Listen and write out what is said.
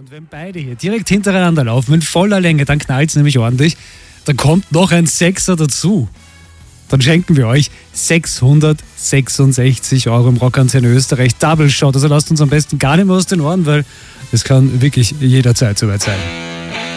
Und wenn beide hier direkt hintereinander laufen, in voller Länge, dann knallt es nämlich ordentlich. Dann kommt noch ein Sechser dazu. Dann schenken wir euch 666 Euro im Rockantenne Österreich Double Shot. Also lasst uns am besten gar nicht mehr aus den Ohren, weil es kann wirklich jederzeit soweit sein.